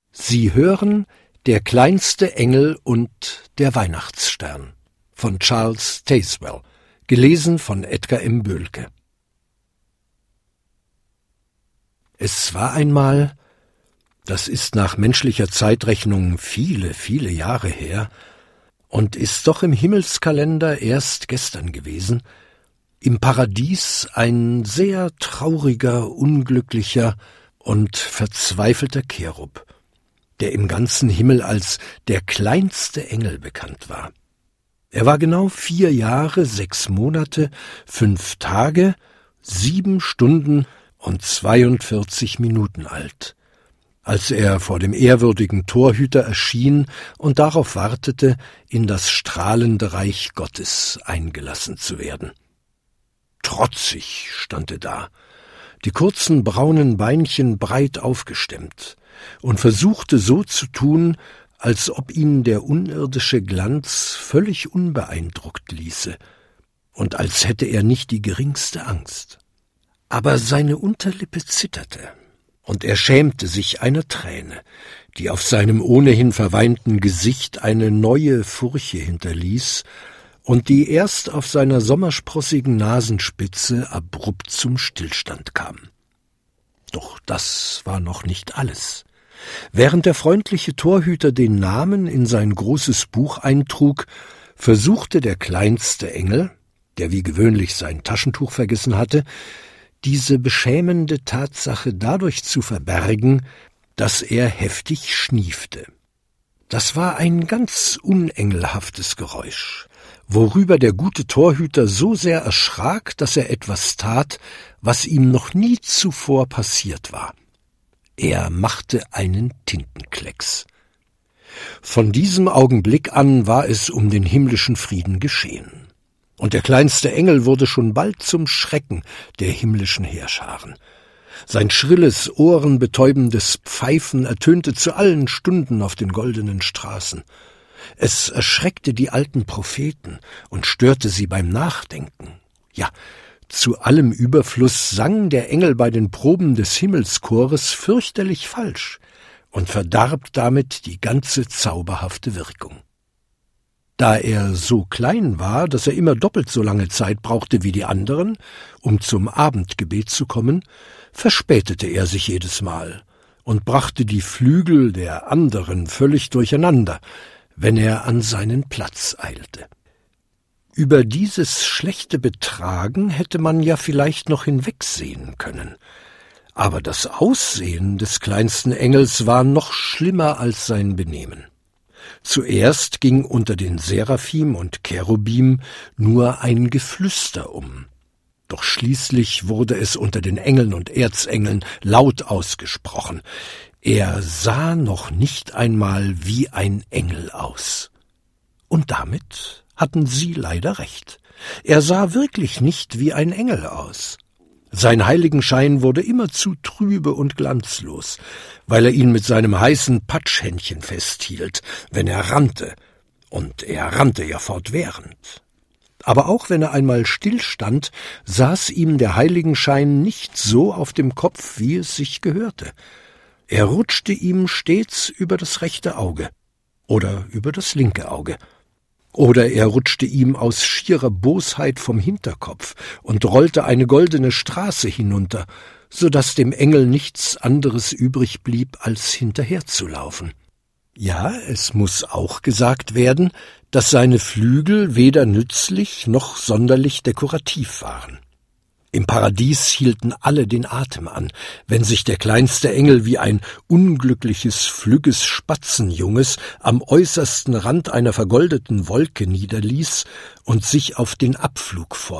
Sie hören Der kleinste Engel und der Weihnachtsstern von Charles Tazewell, gelesen von Edgar M. Böhlke. Es war einmal, das ist nach menschlicher Zeitrechnung viele, viele Jahre her und ist doch im Himmelskalender erst gestern gewesen, im Paradies ein sehr trauriger, unglücklicher und verzweifelter Cherub, der im ganzen Himmel als der kleinste Engel bekannt war. Er war genau 4 Jahre, 6 Monate, 5 Tage, 7 Stunden und 42 Minuten alt, als er vor dem ehrwürdigen Torhüter erschien und darauf wartete, in das strahlende Reich Gottes eingelassen zu werden. Trotzig stand er da, die kurzen braunen Beinchen breit aufgestemmt, und versuchte so zu tun, als ob ihn der unirdische Glanz völlig unbeeindruckt ließe und als hätte er nicht die geringste Angst. Aber seine Unterlippe zitterte, und er schämte sich einer Träne, die auf seinem ohnehin verweinten Gesicht eine neue Furche hinterließ und die erst auf seiner sommersprossigen Nasenspitze abrupt zum Stillstand kam. Doch das war noch nicht alles. Während der freundliche Torhüter den Namen in sein großes Buch eintrug, versuchte der kleinste Engel, der wie gewöhnlich sein Taschentuch vergessen hatte, diese beschämende Tatsache dadurch zu verbergen, dass er heftig schniefte. Das war ein ganz unengelhaftes Geräusch, worüber der gute Torhüter so sehr erschrak, dass er etwas tat, was ihm noch nie zuvor passiert war. Er machte einen Tintenklecks. Von diesem Augenblick an war es um den himmlischen Frieden geschehen, und der kleinste Engel wurde schon bald zum Schrecken der himmlischen Heerscharen. Sein schrilles, ohrenbetäubendes Pfeifen ertönte zu allen Stunden auf den goldenen Straßen. Es erschreckte die alten Propheten und störte sie beim Nachdenken. Ja, zu allem Überfluss sang der Engel bei den Proben des Himmelschores fürchterlich falsch und verdarb damit die ganze zauberhafte Wirkung. Da er so klein war, dass er immer doppelt so lange Zeit brauchte wie die anderen, um zum Abendgebet zu kommen, verspätete er sich jedes Mal und brachte die Flügel der anderen völlig durcheinander, wenn er an seinen Platz eilte. Über dieses schlechte Betragen hätte man ja vielleicht noch hinwegsehen können, aber das Aussehen des kleinsten Engels war noch schlimmer als sein Benehmen. Zuerst ging unter den Seraphim und Cherubim nur ein Geflüster um, doch schließlich wurde es unter den Engeln und Erzengeln laut ausgesprochen: Er sah noch nicht einmal wie ein Engel aus. Und damit hatten sie leider recht. Er sah wirklich nicht wie ein Engel aus. Sein Heiligenschein wurde immerzu trübe und glanzlos, weil er ihn mit seinem heißen Patschhändchen festhielt, wenn er rannte, und er rannte ja fortwährend. Aber auch wenn er einmal stillstand, saß ihm der Heiligenschein nicht so auf dem Kopf, wie es sich gehörte. Er rutschte ihm stets über das rechte Auge oder über das linke Auge. Oder er rutschte ihm aus schierer Bosheit vom Hinterkopf und rollte eine goldene Straße hinunter, so daß dem Engel nichts anderes übrig blieb, als hinterherzulaufen. Ja, es muß auch gesagt werden, dass seine Flügel weder nützlich noch sonderlich dekorativ waren. Im Paradies hielten alle den Atem an, wenn sich der kleinste Engel wie ein unglückliches, flügges Spatzenjunges am äußersten Rand einer vergoldeten Wolke niederließ und sich auf den Abflug